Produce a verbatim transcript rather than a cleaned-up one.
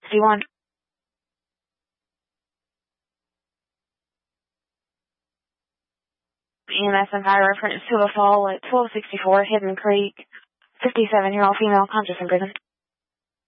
sixty-one. E M S and fire reference to a fall at twelve sixty-four Hidden Creek. fifty-seven-year-old female conscious in prison.